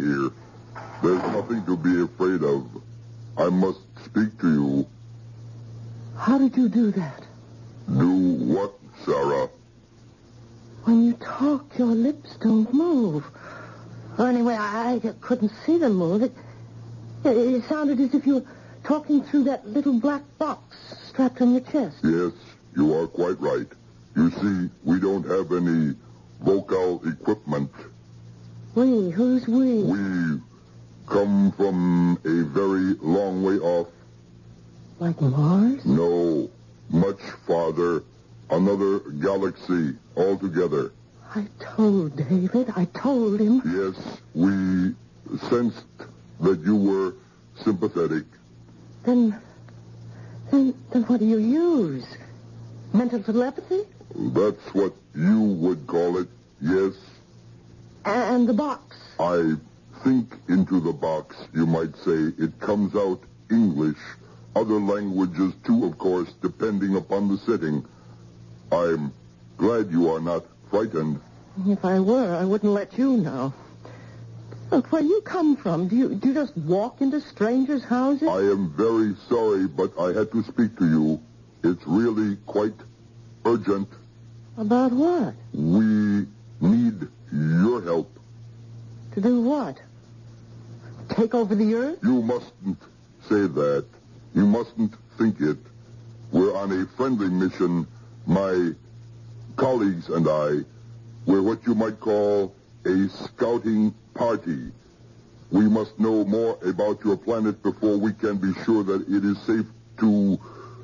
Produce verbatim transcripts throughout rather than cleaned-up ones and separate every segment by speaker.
Speaker 1: here. There's nothing to be afraid of. I must speak to you.
Speaker 2: How did you do that?
Speaker 1: Do what, Sarah?
Speaker 2: When you talk, your lips don't move. Or anyway, I, I couldn't see them move. It, it, it sounded as if you were talking through that little black box strapped on your chest.
Speaker 1: Yes, you are quite right. You see, we don't have any vocal equipment.
Speaker 2: We? Who's we?
Speaker 1: We come from a very long way off.
Speaker 2: Like Mars?
Speaker 1: No, much farther. Another galaxy altogether.
Speaker 2: I told David. I told him.
Speaker 1: Yes, we sensed that you were sympathetic.
Speaker 2: Then, then, then what do you use? Mental telepathy?
Speaker 1: That's what you would call it, yes.
Speaker 2: And the box?
Speaker 1: I think into the box, you might say. It comes out English. Other languages, too, of course, depending upon the setting. I'm glad you are not frightened.
Speaker 2: If I were, I wouldn't let you know. Look, where you come from, do you, do you just walk into strangers' houses?
Speaker 1: I am very sorry, but I had to speak to you. It's really quite urgent.
Speaker 2: About what?
Speaker 1: We need your help.
Speaker 2: To do what? Take over the earth?
Speaker 1: You mustn't say that. You mustn't think it. We're on a friendly mission. My colleagues and I, we're what you might call a scouting party. We must know more about your planet before we can be sure that it is safe to...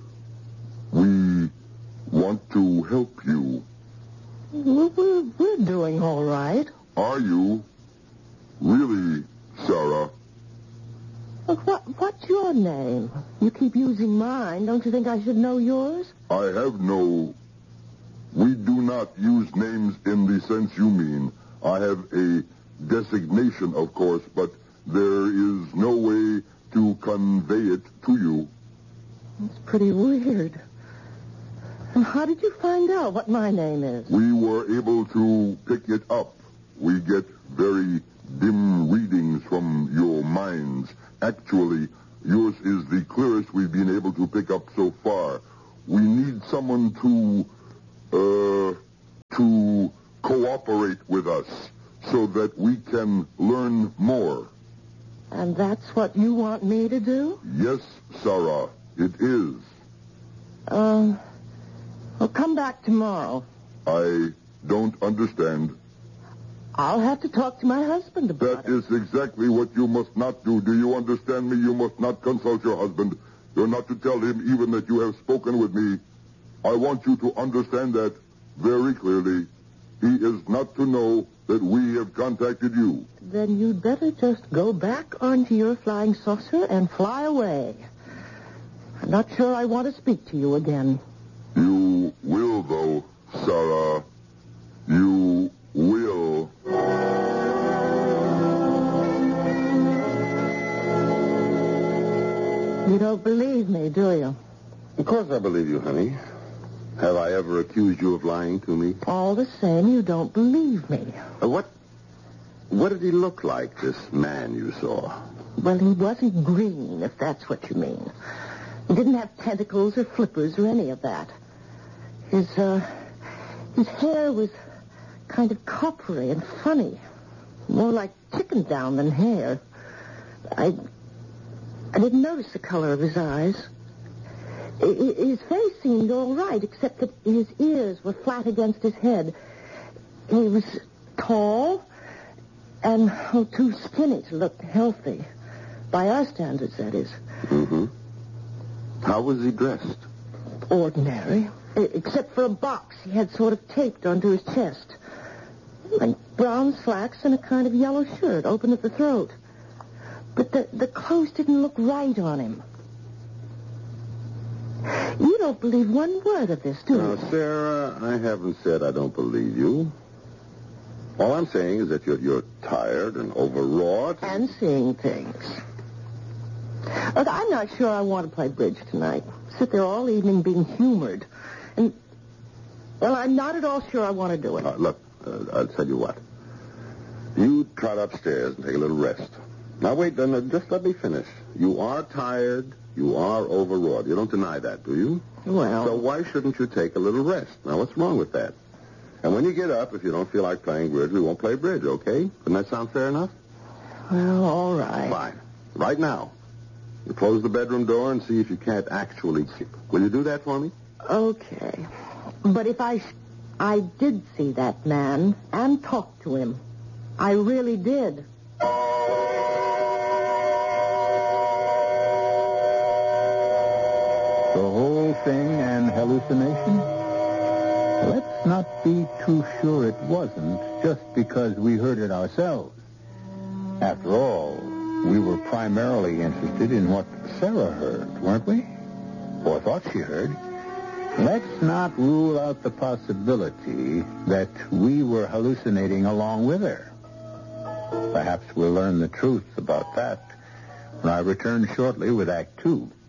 Speaker 1: We want to help you.
Speaker 2: Well, we're, we're doing all right.
Speaker 1: Are you? Really, Sarah?
Speaker 2: Look, what, what's your name? You keep using mine. Don't you think I should know yours?
Speaker 1: I have no... We do not use names in the sense you mean. I have a designation, of course, but there is no way to convey it to you.
Speaker 2: It's pretty weird. And how did you find out what my name is?
Speaker 1: We were able to pick it up. We get very dim readings from your minds. Actually, yours is the clearest we've been able to pick up so far. We need someone to, uh, to cooperate with us so that we can learn more.
Speaker 2: And that's what you want me to do?
Speaker 1: Yes, Sarah, it is.
Speaker 2: Uh, well, come back tomorrow.
Speaker 1: I don't understand.
Speaker 2: I'll have to talk to my husband about
Speaker 1: That is exactly what you must not do. Do you understand me? You must not consult your husband. You're not to tell him even that you have spoken with me. I want you to understand that very clearly. He is not to know that we have contacted you.
Speaker 2: Then you'd better just go back onto your flying saucer and fly away. I'm not sure I want to speak to you again.
Speaker 1: You will, though, Sarah. You will.
Speaker 2: You don't believe me, do you?
Speaker 3: Of course I believe you, honey. Have I ever accused you of lying to me?
Speaker 2: All the same, you don't believe me.
Speaker 3: Uh, what What did he look like, this man you saw?
Speaker 2: Well, he wasn't green, if that's what you mean. He didn't have tentacles or flippers or any of that. His, uh, his hair was kind of coppery and funny. More like chicken down than hair. I, I didn't notice the color of his eyes. I, I, his face seemed all right, except that his ears were flat against his head. He was tall and oh, too skinny to look healthy. By our standards, that is.
Speaker 3: Mm-hmm. How was he dressed?
Speaker 2: Ordinary. Except for a box he had sort of taped onto his chest. Like brown slacks and a kind of yellow shirt open at the throat. But the, the clothes didn't look right on him. You don't believe one word of this, do you?
Speaker 3: Now, Sarah, I haven't said I don't believe you. All I'm saying is that you're, you're tired and overwrought.
Speaker 2: And seeing things. Look, I'm not sure I want to play bridge tonight. Sit there all evening being humored. And, well, I'm not at all sure I want to do it.
Speaker 3: Uh, look, uh, I'll tell you what. You trot upstairs and take a little rest. Now, wait, then, uh, just let me finish. You are tired. You are overwrought. You don't deny that, do you?
Speaker 2: Well...
Speaker 3: So why shouldn't you take a little rest? Now, what's wrong with that? And when you get up, if you don't feel like playing bridge, we won't play bridge, okay? Doesn't that sound fair enough?
Speaker 2: Well, all right.
Speaker 3: Fine. Right now. You close the bedroom door and see if you can't actually sleep. Will you do that for me?
Speaker 2: Okay. But if I... I did see that man and talk to him. I really did.
Speaker 4: The whole thing an hallucination? Let's not be too sure it wasn't just because we heard it ourselves. After all, we were primarily interested in what Sarah heard, weren't we? Or thought she heard. Let's not rule out the possibility that we were hallucinating along with her. Perhaps we'll learn the truth about that when I return shortly with Act Two.